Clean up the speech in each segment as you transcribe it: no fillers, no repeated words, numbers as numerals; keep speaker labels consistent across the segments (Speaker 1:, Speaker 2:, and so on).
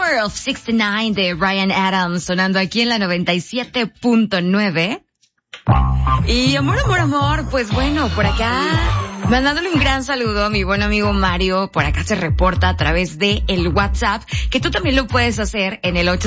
Speaker 1: Summer of 69 de Bryan Adams sonando aquí en la 97.9. Y amor, pues bueno, por acá mandándole un gran saludo a mi buen amigo Mario. Por acá se reporta a través de el WhatsApp, que tú también lo puedes hacer en el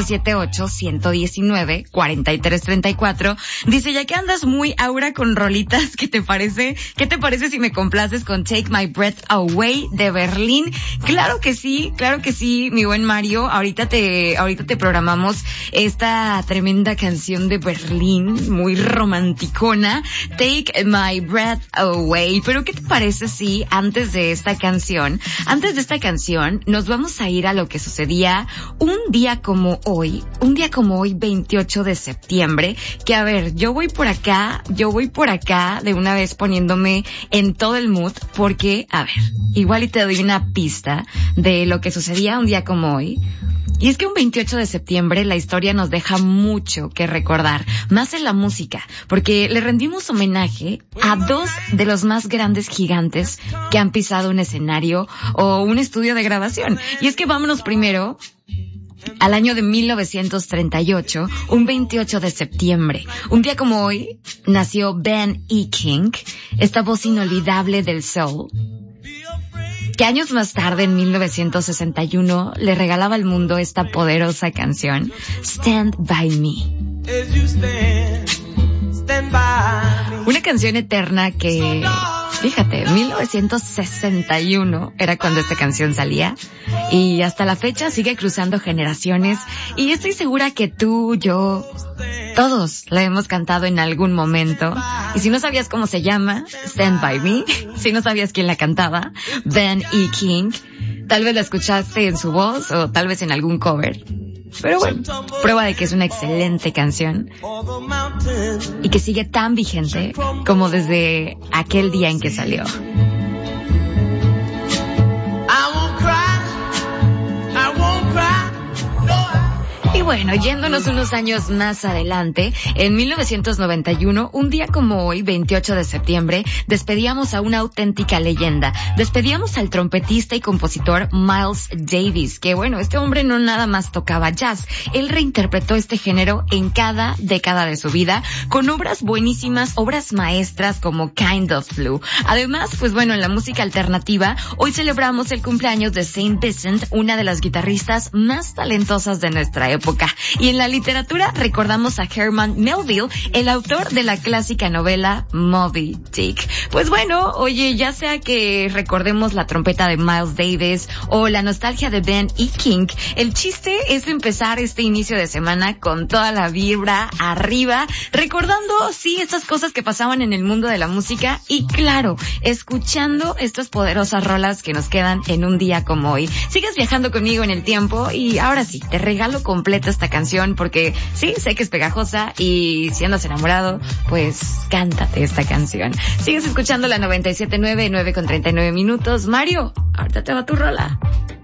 Speaker 1: 878-119-4334. Dice, ya que andas muy aura con rolitas, ¿qué te parece si me complaces con Take My Breath Away de Berlín? Claro que sí, mi buen Mario. Ahorita te programamos esta tremenda canción de Berlín, muy romanticona, Take My Breath Away. Pero ¿qué te parece si antes de esta canción nos vamos a ir a lo que sucedía un día como hoy, 28 de septiembre, que a ver, yo voy por acá de una vez poniéndome en todo el mood, porque, a ver, igual y te doy una pista de lo que sucedía un día como hoy. Y es que un 28 de septiembre la historia nos deja mucho que recordar, más en la música, porque le rendimos homenaje a dos de los más grandes gigantes que han pisado un escenario o un estudio de grabación. Y es que vámonos primero al año de 1938, un 28 de septiembre. Un día como hoy nació Ben E. King, esta voz inolvidable del soul, que años más tarde, en 1961, le regalaba al mundo esta poderosa canción, Stand By Me. Una canción eterna que, fíjate, 1961 era cuando esta canción salía, y hasta la fecha sigue cruzando generaciones, y estoy segura que tú, yo, todos la hemos cantado en algún momento. Y si no sabías cómo se llama, Stand By Me, si no sabías quién la cantaba, Ben E. King, tal vez la escuchaste en su voz o tal vez en algún cover. Pero bueno, prueba de que es una excelente canción y que sigue tan vigente como desde aquel día en que salió. Y bueno, yéndonos unos años más adelante, en 1991, un día como hoy, 28 de septiembre, despedíamos a una auténtica leyenda. Despedíamos al trompetista y compositor Miles Davis, que bueno, este hombre no nada más tocaba jazz. Él reinterpretó este género en cada década de su vida, con obras buenísimas, obras maestras como Kind of Blue. Además, pues bueno, en la música alternativa, hoy celebramos el cumpleaños de Saint Vincent, una de las guitarristas más talentosas de nuestra época. Y en la literatura recordamos a Herman Melville, el autor de la clásica novela Moby Dick. Pues bueno, oye, ya sea que recordemos la trompeta de Miles Davis o la nostalgia de Ben E. King, el chiste es empezar este inicio de semana con toda la vibra arriba, recordando, sí, estas cosas que pasaban en el mundo de la música y, claro, escuchando estas poderosas rolas que nos quedan en un día como hoy. Sigues viajando conmigo en el tiempo y ahora sí, te regalo completa esta canción porque sí, sé que es pegajosa y si andas enamorado, pues cántate esta canción. Sigues escuchando la 97.9, 9:39 minutos. Mario, ahorita te va tu rola.